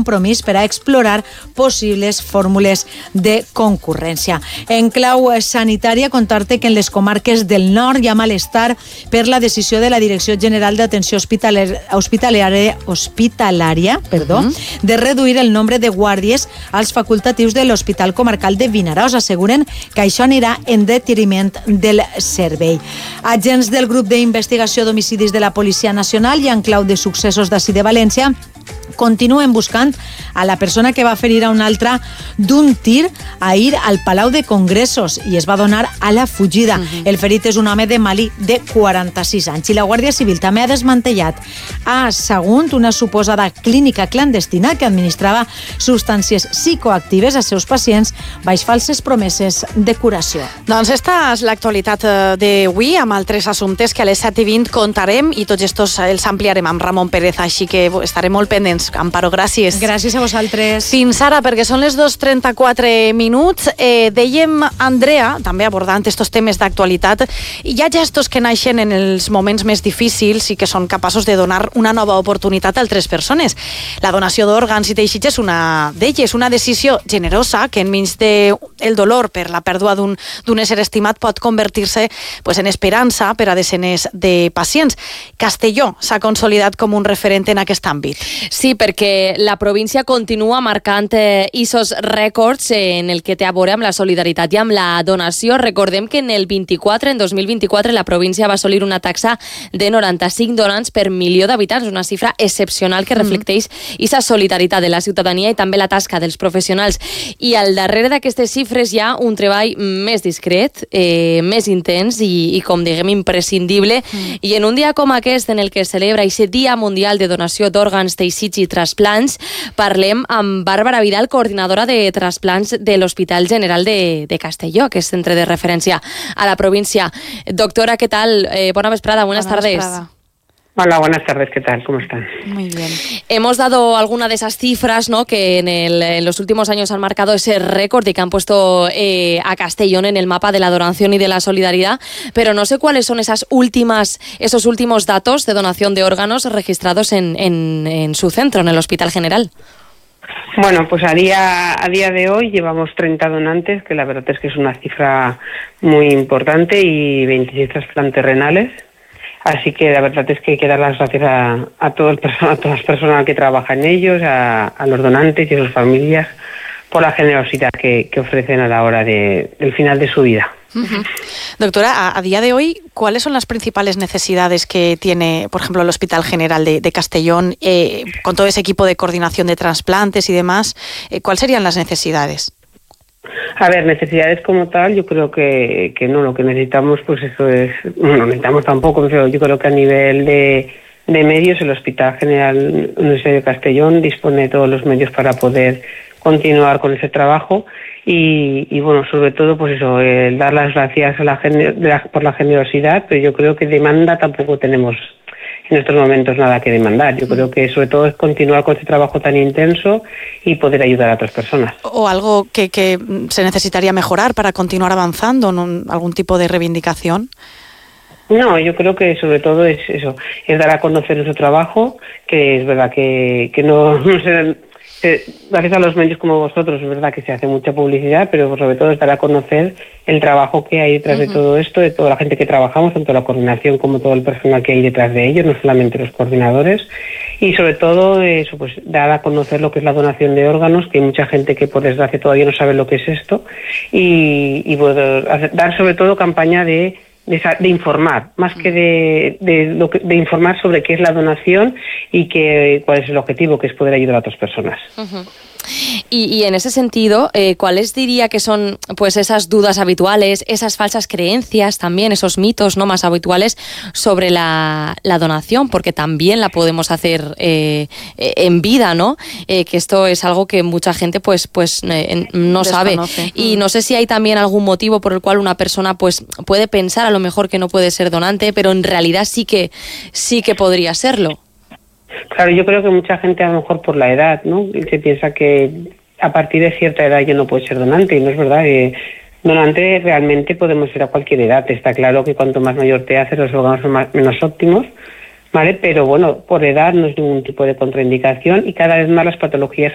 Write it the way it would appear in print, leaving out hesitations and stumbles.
compromís per a explorar possibles fórmules de concurrència. En clau sanitària, contar-te que en les comarques del nord hi ha malestar per la decisió de la Direcció General d'Atenció Hospitalària de reduir el nombre de guàrdies als facultatius de l'Hospital Comarcal de Vinaròs. Asseguren que això anirà en detriment del servei. Agents del grup d'investigació d'homicidis de la Policia Nacional i en clau de successos d'ací de València continuen buscant a la persona que va ferir a un altre d'un tir ahir al Palau de Congressos i es va donar a la fugida. El ferit és un home de Malí de 46 anys i la Guàrdia Civil també ha desmantellat a Sagunt una suposada clínica clandestina que administrava substàncies psicoactives als seus pacients baix falses promeses de curació. Doncs esta és l'actualitat d'avui amb altres assumptes que a les 7:20 contarem i tots estos els ampliarem amb Ramon Pérez, així que estarem molt pendents. Amparo, gràcies. Gràcies a vosaltres. Fins ara, perquè són les 2:34 minuts. Dèiem, Andrea, també abordant estos temes d'actualitat, hi ha gestos que naixen en els moments més difícils i que són capaços de donar una nova oportunitat a altres persones. La donació d'òrgans i teixits és una d'elles, una decisió generosa que enmig del dolor per la pèrdua d'un ésser estimat pot convertir-se en esperança per a desenes de pacients. Castelló s'ha consolidat com un referent en aquest àmbit. Sí, perquè la província continua marcant ISOs rècords en el que té a veure amb la solidaritat i amb la donació. Recordem que en 2024, la província va assolir una taxa de 95 donants per milió d'habitants, una xifra excepcional que reflecteix aquesta solidaritat de la ciutadania i també la tasca dels professionals. I al darrere d'aquestes xifres hi ha un treball més discret, més intens i com diguem, imprescindible. I en un dia com aquest, en el que es celebra aquest Dia Mundial de Donació d'Òrgans, teixits i trasplants, parlem amb Bàrbara Vidal, coordinadora de trasplants de l'Hospital General de Castelló, que és centre de referència a la província. Doctora, ¿qué tal? Buena vesprada, buenas tardes. Hola, buenas tardes, ¿qué tal? ¿Cómo están? Muy bien. Hemos dado alguna de esas cifras, ¿no?, que en los últimos años han marcado ese récord y que han puesto a Castellón en el mapa de la donación y de la solidaridad, pero no sé cuáles son esos últimos datos de donación de órganos registrados en su centro, en el Hospital General. Bueno, pues a día de hoy llevamos 30 donantes, que la verdad es que es una cifra muy importante, y 26 trasplantes renales. Así que la verdad es que hay que dar las gracias a todas las personas que trabajan en ellos, a los donantes y a sus familias, por la generosidad que ofrecen a la hora del final de su vida. Doctora, a día de hoy, ¿cuáles son las principales necesidades que tiene, por ejemplo, el Hospital General de Castellón, con todo ese equipo de coordinación de trasplantes y demás? ¿Cuáles serían las necesidades? A ver, necesidades como tal, yo creo que no, lo que necesitamos, pues eso es, no necesitamos tampoco, pero yo creo que a nivel de medios, el Hospital General Universitario de Castellón dispone de todos los medios para poder continuar con ese trabajo y bueno, sobre todo, pues eso, dar las gracias por la generosidad, pero yo creo que demanda tampoco tenemos en estos momentos nada que demandar. Yo creo que sobre todo es continuar con este trabajo tan intenso y poder ayudar a otras personas. ¿O algo que se necesitaría mejorar para continuar avanzando, ¿no? ¿Algún tipo de reivindicación? No, yo creo que sobre todo es eso, es dar a conocer nuestro trabajo, que es verdad que no se... Gracias a los medios como vosotros, es verdad que se hace mucha publicidad, pero sobre todo es dar a conocer el trabajo que hay detrás de todo esto, de toda la gente que trabajamos, tanto la coordinación como todo el personal que hay detrás de ellos, no solamente los coordinadores, y sobre todo eso, pues dar a conocer lo que es la donación de órganos, que hay mucha gente que por desgracia todavía no sabe lo que es esto, y bueno, dar sobre todo campaña de informar, más que de informar sobre qué es la donación y cuál es el objetivo, que es poder ayudar a otras personas. Y en ese sentido, ¿cuáles diría que son pues esas dudas habituales, esas falsas creencias también, esos mitos no más habituales sobre la donación? Porque también la podemos hacer en vida, ¿no? Que esto es algo que mucha gente pues no sabe. Y no sé si hay también algún motivo por el cual una persona pues puede pensar a lo mejor que no puede ser donante, pero en realidad sí que podría serlo. Claro, yo creo que mucha gente a lo mejor por la edad, ¿no? Se piensa que a partir de cierta edad ya no puede ser donante, y no es verdad. Donante realmente podemos ser a cualquier edad. Está claro que cuanto más mayor te haces, los órganos son menos óptimos, ¿vale? Pero bueno, por edad no es ningún tipo de contraindicación, y cada vez más las patologías